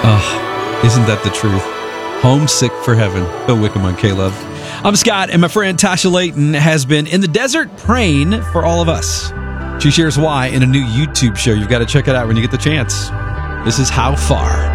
Oh, isn't that the truth? Homesick for heaven. Bill Wickham on K-Love. I'm Scott, and my friend Tasha Layton has been in the desert praying for all of us. She shares why in a new YouTube show. You've got to check it out when you get the chance. This is How Far.